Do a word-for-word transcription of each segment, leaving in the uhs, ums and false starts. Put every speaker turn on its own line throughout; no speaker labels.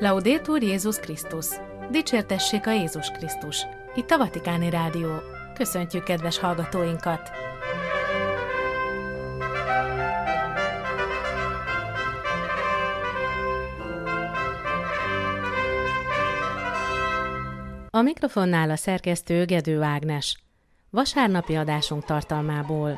Laudetur Jézus Krisztus! Dicsértessék a Jézus Krisztus! Itt a Vatikáni Rádió. Köszöntjük kedves hallgatóinkat! A mikrofonnál a szerkesztő Gedő Ágnes. Vasárnapi adásunk tartalmából.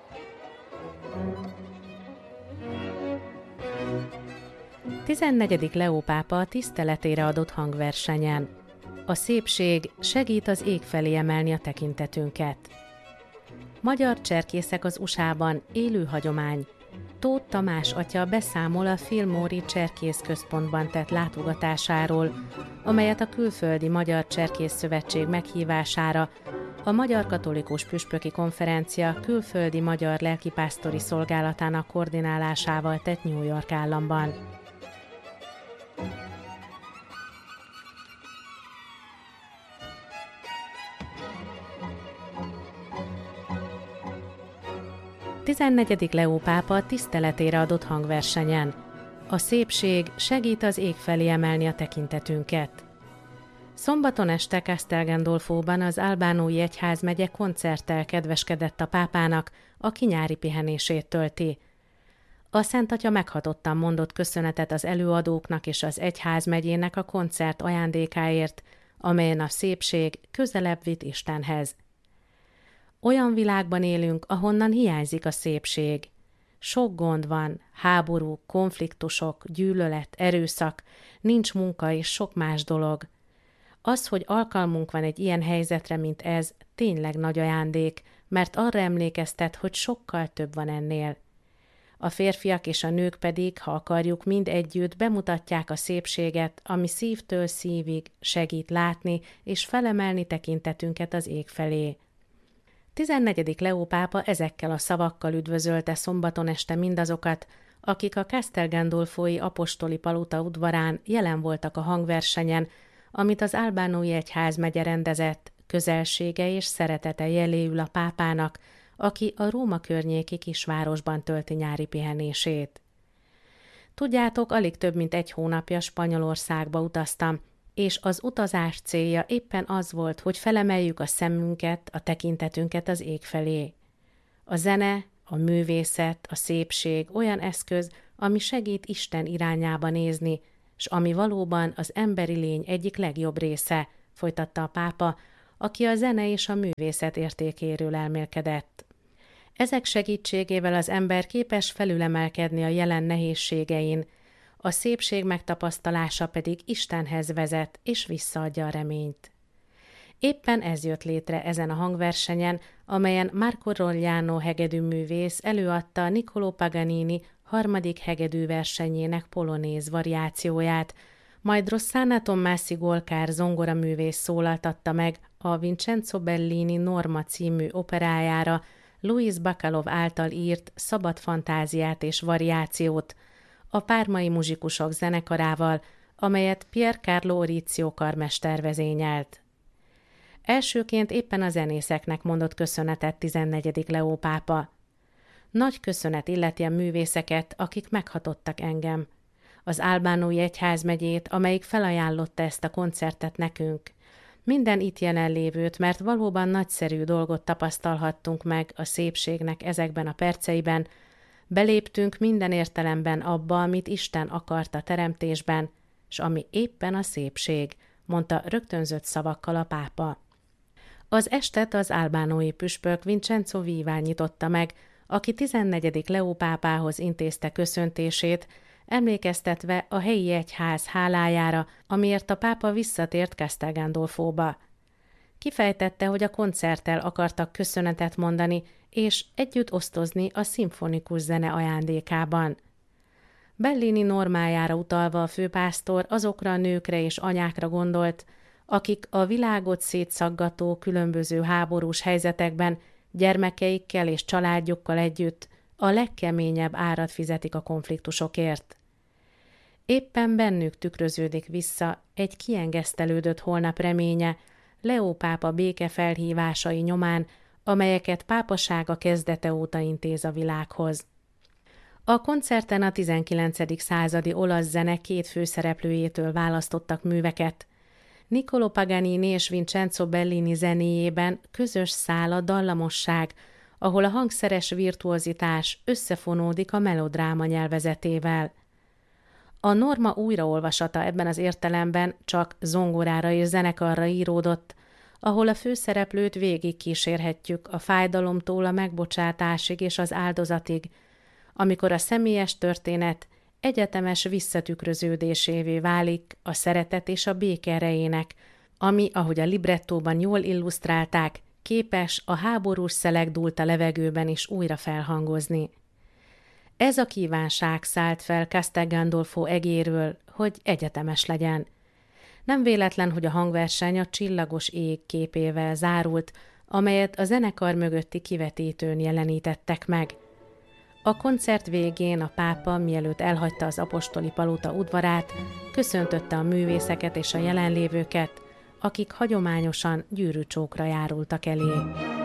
tizennegyedik Leó pápa tiszteletére adott hangversenyen. A szépség segít az ég felé emelni a tekintetünket. Magyar cserkészek az u es á-ban élő hagyomány. Tóth Tamás atya beszámol a Fillmore-i Cserkész Központban tett látogatásáról, amelyet a Külföldi Magyar Cserkész Szövetség meghívására a Magyar Katolikus Püspöki Konferencia külföldi magyar lelkipásztori szolgálatának koordinálásával tett New York államban. tizennegyedik Leó pápa tiszteletére adott hangversenyen. A szépség segít az ég felé emelni a tekintetünket. Szombaton este Castel Gandolfóban az albánói egyházmegye koncerttel kedveskedett a pápának, aki nyári pihenését tölti. A Szent Atya meghatottan mondott köszönetet az előadóknak és az egyházmegyének a koncert ajándékáért, amelyen a szépség közelebb vitt Istenhez. Olyan világban élünk, ahonnan hiányzik a szépség. Sok gond van, háború, konfliktusok, gyűlölet, erőszak, nincs munka és sok más dolog. Az, hogy alkalmunk van egy ilyen helyzetre, mint ez, tényleg nagy ajándék, mert arra emlékeztet, hogy sokkal több van ennél. A férfiak és a nők pedig, ha akarjuk, mind együtt bemutatják a szépséget, ami szívtől szívig segít látni és felemelni tekintetünket az ég felé. tizennegyedik Leó pápa ezekkel a szavakkal üdvözölte szombaton este mindazokat, akik a Castel Gandolfói apostoli palota udvarán jelen voltak a hangversenyen, amit az albánói egyházmegye rendezett, közelsége és szeretete jeléül a pápának, aki a Róma környéki kisvárosban tölti nyári pihenését. Tudjátok, alig több mint egy hónapja Spanyolországba utaztam, és az utazás célja éppen az volt, hogy felemeljük a szemünket, a tekintetünket az ég felé. A zene, a művészet, a szépség olyan eszköz, ami segít Isten irányába nézni, s ami valóban az emberi lény egyik legjobb része, folytatta a pápa, aki a zene és a művészet értékéről elmélkedett. Ezek segítségével az ember képes felülemelkedni a jelen nehézségein, a szépség megtapasztalása pedig Istenhez vezet és visszaadja a reményt. Éppen ez jött létre ezen a hangversenyen, amelyen Marco Rogliano hegedűművész előadta Niccolò Paganini harmadik hegedűversenyének polonéz variációját, majd Rossana Tommasi Golkár zongoraművész szólaltatta meg a Vincenzo Bellini Norma című operájára Louis Bacalov által írt szabad fantáziát és variációt, a Pármai Muzsikusok zenekarával, amelyet Pier Carlo Orizio karmester vezényelt. Elsőként éppen a zenészeknek mondott köszönetet tizennegyedik Leó pápa. Nagy köszönet illeti a művészeket, akik meghatottak engem. Az albánói egyházmegyét, amelyik felajánlotta ezt a koncertet nekünk. Minden itt jelenlévőt, mert valóban nagyszerű dolgot tapasztalhattunk meg a szépségnek ezekben a perceiben. Beléptünk minden értelemben abba, amit Isten akart a teremtésben, s ami éppen a szépség, mondta rögtönzött szavakkal a pápa. Az estet az albánói püspök Vincenzo Vivá nyitotta meg, aki tizennegyedik Leó pápához intézte köszöntését, emlékeztetve a helyi egyház hálájára, amiért a pápa visszatért Castel Gandolfóba. Kifejtette, hogy a koncerttel akartak köszönetet mondani, és együtt osztozni a szimfonikus zene ajándékában. Bellini normájára utalva a főpásztor azokra a nőkre és anyákra gondolt, akik a világot szétszaggató különböző háborús helyzetekben gyermekeikkel és családjukkal együtt a legkeményebb árat fizetik a konfliktusokért. Éppen bennük tükröződik vissza egy kiengesztelődött holnap reménye Leó pápa béke felhívásai nyomán, amelyeket pápasága kezdete óta intéz a világhoz. A koncerten a tizenkilencedik századi olasz zene két főszereplőjétől választottak műveket. Niccolò Paganini és Vincenzo Bellini zenéjében közös szál a dallamosság, ahol a hangszeres virtuozitás összefonódik a melodráma nyelvezetével. A Norma újraolvasata ebben az értelemben csak zongorára és zenekarra íródott, ahol a főszereplőt végig kísérhetjük a fájdalomtól a megbocsátásig és az áldozatig, amikor a személyes történet egyetemes visszatükröződésévé válik a szeretet és a béke erejének, ami, ahogy a librettóban jól illusztrálták, képes a háborús szeleg dúlt a levegőben is újra felhangozni. Ez a kívánság szállt fel Castel Gandolfo egéről, hogy egyetemes legyen. Nem véletlen, hogy a hangverseny a csillagos ég képével zárult, amelyet a zenekar mögötti kivetítőn jelenítettek meg. A koncert végén a pápa, mielőtt elhagyta az apostoli palota udvarát, köszöntötte a művészeket és a jelenlévőket, akik hagyományosan gyűrűcsókra járultak elé.